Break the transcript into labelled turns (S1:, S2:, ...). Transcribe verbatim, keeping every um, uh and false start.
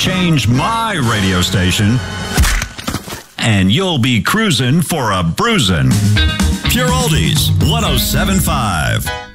S1: change my radio station, and you'll be cruising for a bruising. Pure Oldies, one oh seven point five.